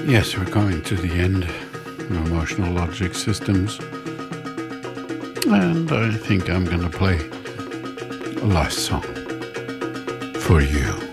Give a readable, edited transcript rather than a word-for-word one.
Yes, we're coming to the end of Emotional Logic Systems, and I think I'm going to play a last song for you.